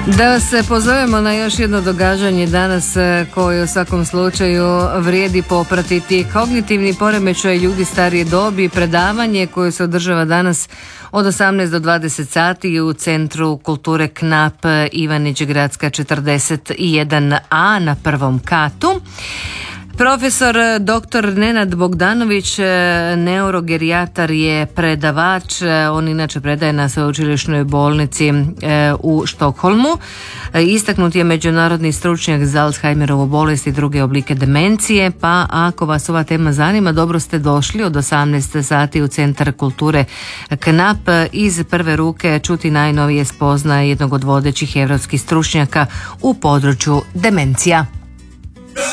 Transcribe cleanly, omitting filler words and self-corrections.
Da se pozovemo na još jedno događanje danas koje u svakom slučaju vrijedi popratiti. Kognitivni poremećaj ljudi starije dobi, predavanje koje se održava danas od 18 do 20 sati u Centru kulture KNAP Ivanić Gradska 41A na prvom katu. Profesor dr. Nenad Bogdanović, neurogerijatar, je predavač. On inače predaje na sveučilišnoj bolnici u Štokholmu. Istaknut je međunarodni stručnjak za Alzheimerovu bolest i druge oblike demencije, pa ako vas ova tema zanima, dobro ste došli od 18 sati u Centar kulture KNAP iz prve ruke čuti najnovije spoznaje jednog od vodećih europskih stručnjaka u području demencija.